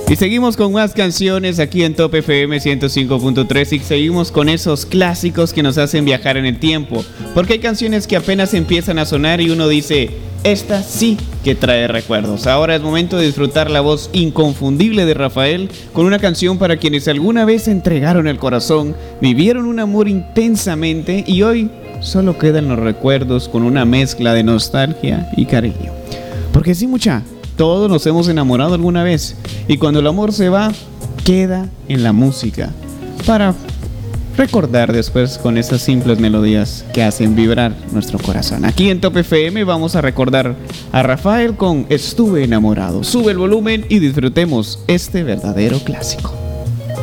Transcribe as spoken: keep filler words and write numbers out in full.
Y seguimos con más canciones aquí en Top F M ciento cinco punto tres y seguimos con esos clásicos que nos hacen viajar en el tiempo. Porque hay canciones que apenas empiezan a sonar y uno dice, esta sí que trae recuerdos. Ahora es momento de disfrutar la voz inconfundible de Rafael con una canción para quienes alguna vez entregaron el corazón, vivieron un amor intensamente y hoy solo quedan los recuerdos con una mezcla de nostalgia y cariño. Porque sí, mucha, todos nos hemos enamorado alguna vez y cuando el amor se va, queda en la música para recordar después con esas simples melodías que hacen vibrar nuestro corazón. Aquí en Top F M vamos a recordar a Rafael con Estuve enamorado. Sube el volumen y disfrutemos este verdadero clásico.